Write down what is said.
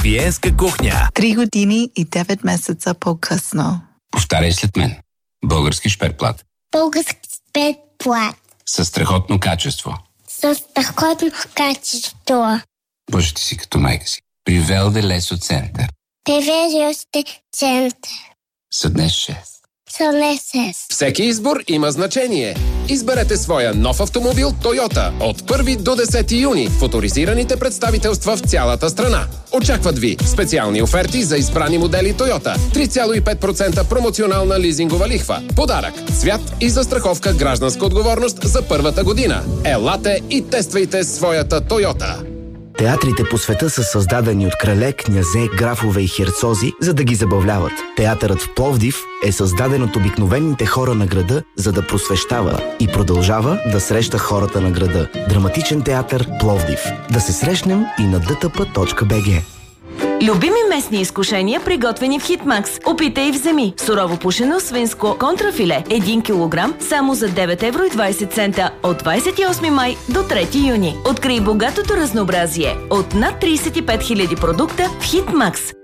Виенска кухня. 3 години и 9 месеца по-късно. Повтаряй след мен. Български шперплат. Български шперплат. Със страхотно качество. Със страхотно качество. Боже, ти си като майка си. При Велде Лесо Център. Привеждащи център. Съднес 6. Всеки избор има значение. Изберете своя нов автомобил Toyota от 1 до 10 юни в оторизираните представителства в цялата страна. Очакват ви специални оферти за избрани модели Toyota. 3,5% промоционална лизингова лихва. Подарък, цвят и застраховка гражданска отговорност за първата година. Елате и тествайте своята Toyota. Театрите по света са създадени от крале, князе, графове и херцози, за да ги забавляват. Театърът в Пловдив е създаден от обикновените хора на града, за да просвещава и продължава да среща хората на града. Драматичен театър Пловдив. Да се срещнем и на dtp.bg. Любими местни изкушения, приготвени в Хитмакс. Опитай и вземи. Сурово пушено свинско контрафиле 1 кг само за 9,20 евро от 28 май до 3 юни. Открий богатото разнообразие от над 35 000 продукта в Хитмакс.